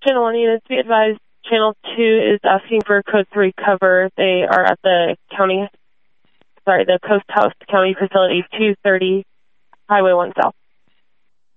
Channel 1 units, be advised, Channel 2 is asking for code 3 cover. They are at the Coast House County Facility 230, Highway 1 South.